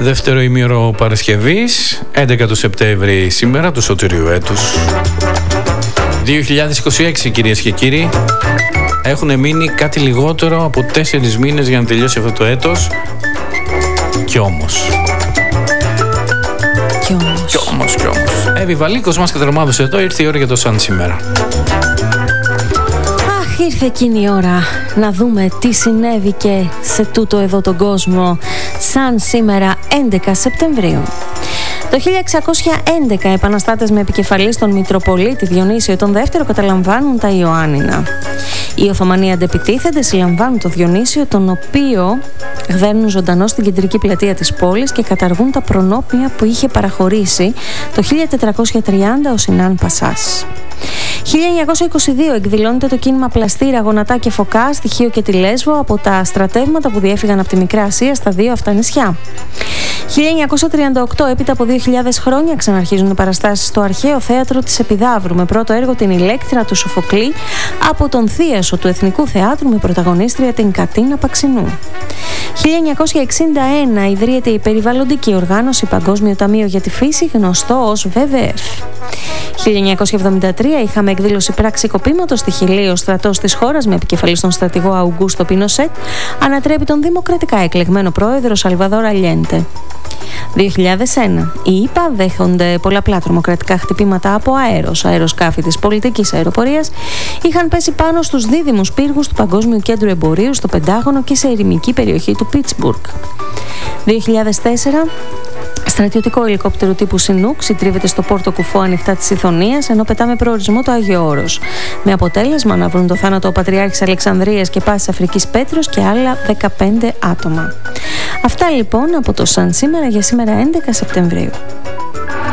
Δεύτερο ημίωρο Παρασκευής, 11 του Σεπτέμβρη σήμερα, του σωτηρίου έτους 2026, κυρίες και κύριοι. Έχουν μείνει κάτι λιγότερο από 4 μήνες για να τελειώσει αυτό το έτος. Κι όμως. Εύη Βαλίκος μας κατρομάδωσε εδώ, ήρθε η ώρα για το σαν σήμερα. Αχ, ήρθε εκείνη η ώρα να δούμε τι συνέβηκε σε τούτο εδώ τον κόσμο σαν σήμερα 11 Σεπτεμβρίου. Το 1611 επαναστάτες με επικεφαλή στον Μητροπολίτη Διονύσιο τον Δεύτερο καταλαμβάνουν τα Ιωάννινα. Οι Οθωμανοί αντεπιτίθενται, συλλαμβάνουν τον Διονύσιο, τον οποίο γδέρνουν ζωντανό στην κεντρική πλατεία της πόλης και καταργούν τα προνόμια που είχε παραχωρήσει το 1430 ο Σινάν Πασάς. 1922 εκδηλώνεται το κίνημα Πλαστήρα, Γονατά και Φωκά στη Χίο και τη Λέσβο από τα στρατεύματα που διέφυγαν από τη Μικρά Ασία στα δύο αυτά νησιά. 1938, έπειτα από 2.000 χρόνια, ξαναρχίζουν οι παραστάσεις στο αρχαίο θέατρο της Επιδαύρου με πρώτο έργο την Ηλέκτρα του Σοφοκλή από τον θίασο του Εθνικού Θεάτρου με πρωταγωνίστρια την Κατίνα Παξινού. 1961 ιδρύεται η περιβαλλοντική οργάνωση Παγκόσμιο Ταμείο για τη Φύση, γνωστό ως WWF. 1973 είχαμε εκδήλωση πράξη κοπήματος στη Χιλή. Ο στρατός της χώρας με επικεφαλή στον στρατηγό Αουγκούστο Πινοσέτ ανατρέπει τον δημοκρατικά εκλεγμένο πρόεδρο Σαλβαδόρ Αλιέντε. 2001. Οι ΙΠΑ δέχονται πολλαπλά τρομοκρατικά χτυπήματα από αεροσκάφη της πολιτικής αεροπορίας είχαν πέσει πάνω στους δίδυμους πύργους του Παγκόσμιου Κέντρου Εμπορίου στο Πεντάγωνο και σε ερημική περιοχή του Πίτσμπουργκ. 2004. Στρατιωτικό ελικόπτερο τύπου Σινούκ συντρίβεται στο πόρτο Κουφό ανοιχτά της Ιθωνίας ενώ πετά με προορισμό το Άγιο Όρος. Με αποτέλεσμα να βρουν το θάνατο ο Πατριάρχης Αλεξανδρίας και Πάσης Αφρικής Πέτρος και άλλα 15 άτομα. Αυτά λοιπόν από το σαν σήμερα για σήμερα 11 Σεπτεμβρίου.